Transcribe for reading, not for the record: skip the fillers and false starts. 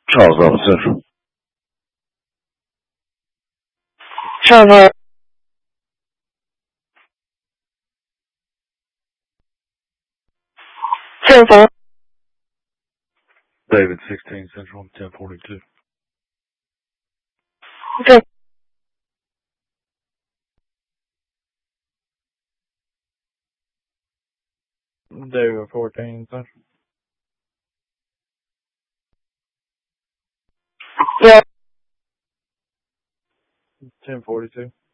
Charles Robert Central. Charles. Central. David 16 Central 1042. Okay. David 14 Central. Yeah. 1042.